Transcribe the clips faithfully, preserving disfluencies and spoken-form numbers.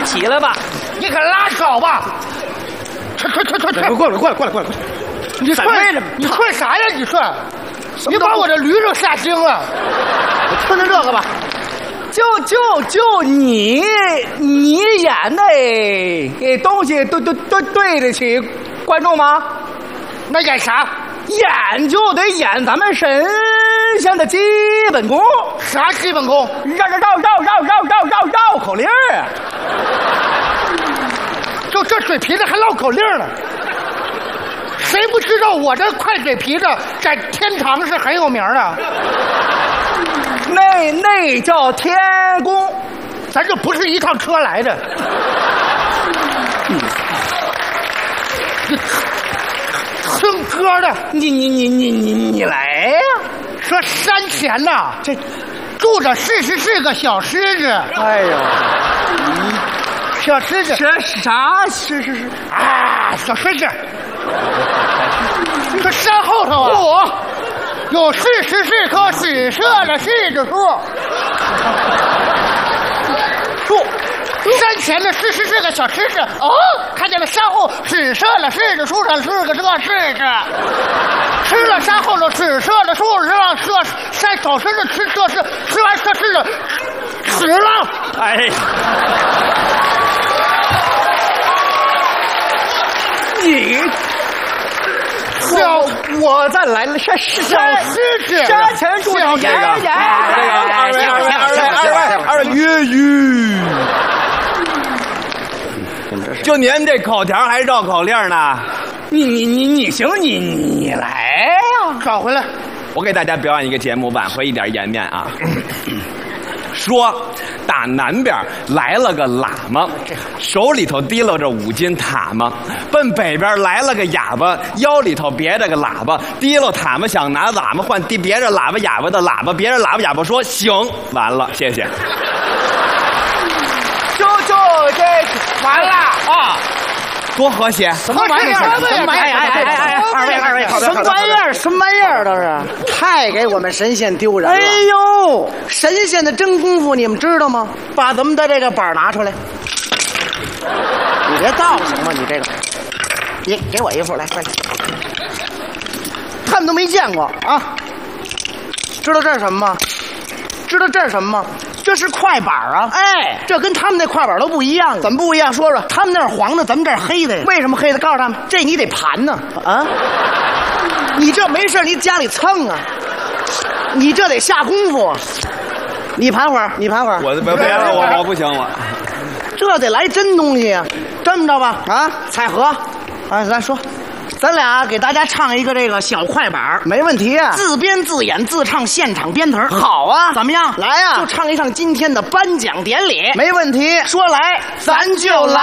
起来吧！ 你可拉倒吧！退退退退退！ 过来过来过来过来！ 你退你退啥呀？你退！你把我这驴都吓惊了！ 我听听这个吧。 就就就你你演的这东西对对对对得起观众吗？ 那演啥？ 演就得演咱们神仙的基本功。 啥基本功？ 绕绕绕绕绕绕绕绕绕口令儿。 就这嘴皮子还唠口令呢？谁不知道我这快嘴皮子在天堂是很有名的？ 那那叫天宫， 咱这不是一趟车来的。听歌的， 你你你你你你来呀！ 说山前呐，这住着四十四个小狮子。 哎呦， 小狮子， 这啥？是是是啊，小狮子。这山后头啊， 我有四十四棵紫色的柿子树。树。山前的四十四个小狮子，哦，看见了山后紫色的柿子树上是个这个柿子，吃了山后的紫色的树上这山小狮子吃这是吃完这柿子死了。 哎，你小我再来了，山山狮子， 山前住着这个演演。 二位二位二位二位二位粤语。就您这口条还绕口令呢？ 你你你你行，你你来呀！ 找回来。 我给大家表演一个节目，挽回一点颜面啊。说，打南边来了个喇嘛，手里头提溜着五斤塔嘛；奔北边来了个哑巴，腰里头别着个喇叭，提溜塔嘛想拿喇嘛换提别着喇叭哑巴的喇叭，别着喇叭哑巴说行，完了，谢谢。 就就这完了啊！ 多和谐！ 什么玩意儿？什么玩意儿？ 哎哎哎哎！二位二位， 什么玩意儿？什么玩意儿？都是太给我们神仙丢人了！ 哎呦， 神仙的真功夫你们知道吗？把咱们的这个板拿出来。你别造行吗？你这个，你给我一副来，快！他们都没见过啊！知道这是什么吗？知道这是什么吗？这是快板啊！哎，这跟他们那快板都不一样。怎么不一样？说说。他们那儿黄的，咱们这儿黑的。为什么黑的？告诉他们，这你得盘呢。啊，你这没事，你家里蹭啊，你这得下功夫。你盘会儿，你盘会儿。 我别别了，我我不行，我这得来真东西啊！这么着吧，啊，彩禾，啊，咱说。咱俩给大家唱一个这个小快板，没问题啊！自编自演自唱，现场编词儿。好啊，怎么样？来呀、啊，就唱一唱今天的颁奖典礼，没问题。说来，咱就来。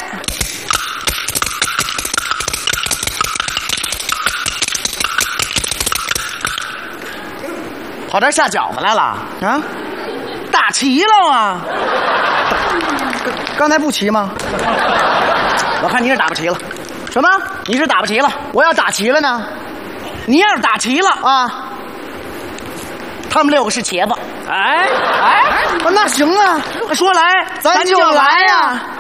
跑这儿下饺子来了啊？打齐了啊？刚才不齐吗？我看你是打不齐了。什么？你是打不齐了？我要打齐了呢。你要是打齐了啊，他们六个是茄子。哎哎，那行啊，说来咱就来呀、啊。